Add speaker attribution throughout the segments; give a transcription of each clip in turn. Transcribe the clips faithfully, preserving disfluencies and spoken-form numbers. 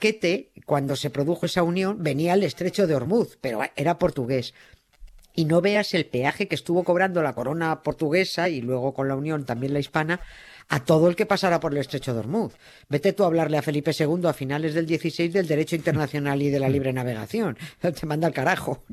Speaker 1: paquete, cuando se produjo esa unión, venía el estrecho de Ormuz, pero era portugués. Y no veas el peaje que estuvo cobrando la corona portuguesa y luego con la unión también la hispana a todo el que pasara por el estrecho de Ormuz. Vete tú a hablarle a Felipe segundo a finales del dieciséis del derecho internacional y de la libre navegación. Te manda al carajo.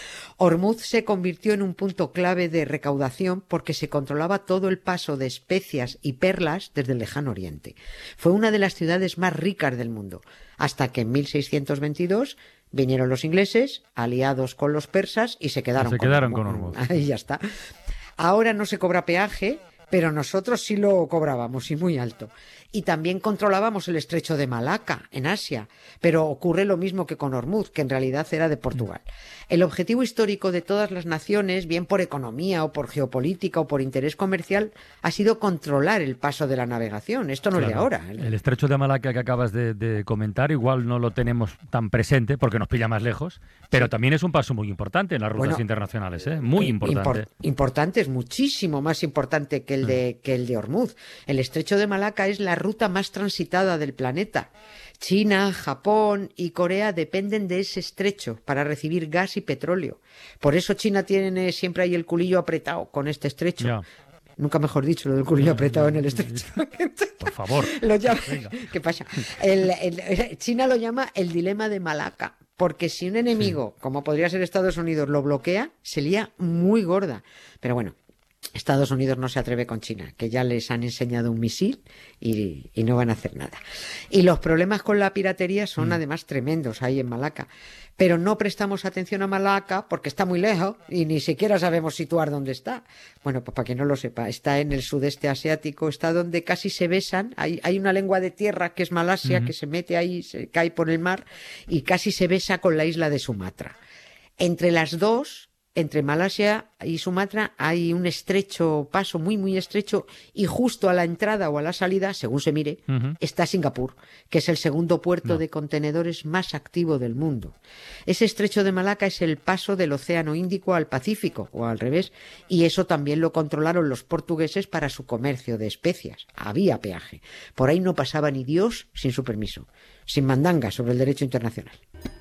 Speaker 1: Ormuz se convirtió en un punto clave de recaudación porque se controlaba todo el paso de especias y perlas desde el lejano oriente. Fue una de las ciudades más ricas del mundo, hasta que en mil seiscientos veintidós vinieron los ingleses, aliados con los persas, y se quedaron,
Speaker 2: se
Speaker 1: con,
Speaker 2: quedaron con Ormuz.
Speaker 1: Ahí ya está. Ahora no se cobra peaje, pero nosotros sí lo cobrábamos, y muy alto. Y también controlábamos el estrecho de Malaca, en Asia, pero ocurre lo mismo que con Ormuz, que en realidad era de Portugal. El objetivo histórico de todas las naciones, bien por economía o por geopolítica o por interés comercial, ha sido controlar el paso de la navegación. Esto no claro. es de ahora.
Speaker 2: El estrecho de Malaca que acabas de, de comentar, igual no lo tenemos tan presente porque nos pilla más lejos, pero sí. también es un paso muy importante en las rutas bueno, internacionales, ¿eh? Muy importante.
Speaker 1: Impor- importante, es muchísimo más importante que el de, que el de Ormuz. El estrecho de Malaca es la ruta más transitada del planeta. China, Japón y Corea dependen de ese estrecho para recibir gas y petróleo. Por eso China tiene siempre ahí el culillo apretado con este estrecho.
Speaker 2: Ya.
Speaker 1: Nunca mejor dicho lo del culillo apretado en el estrecho.
Speaker 2: Por favor.
Speaker 1: Lo llama... ¿Qué pasa? El, el, China lo llama el dilema de Malaca. Porque si un enemigo, sí. como podría ser Estados Unidos, lo bloquea, se lía muy gorda. Pero bueno, Estados Unidos no se atreve con China, que ya les han enseñado un misil y, y no van a hacer nada. Y los problemas con la piratería son mm. además tremendos ahí en Malaca. Pero no prestamos atención a Malaca porque está muy lejos y ni siquiera sabemos situar dónde está. Bueno, pues para quien no lo sepa, está en el sudeste asiático, está donde casi se besan. Hay, hay una lengua de tierra que es Malasia, mm. que se mete ahí, se cae por el mar y casi se besa con la isla de Sumatra. Entre las dos... Entre Malasia y Sumatra hay un estrecho paso, muy, muy estrecho, y justo a la entrada o a la salida, según se mire, uh-huh. está Singapur, que es el segundo puerto no. de contenedores más activo del mundo. Ese estrecho de Malaca es el paso del Océano Índico al Pacífico, o al revés, y eso también lo controlaron los portugueses para su comercio de especias. Había peaje. Por ahí no pasaba ni Dios sin su permiso, sin mandanga sobre el derecho internacional.